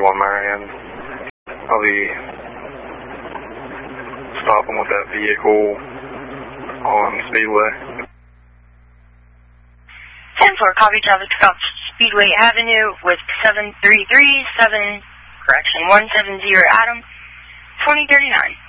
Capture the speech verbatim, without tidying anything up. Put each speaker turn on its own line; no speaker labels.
thirty-one Marion. I'll be stopping with that vehicle on Speedway.
ten four, copy, traffic stop Speedway Avenue with seven three three seven, correction, one seven zero Adam, twenty thirty-nine.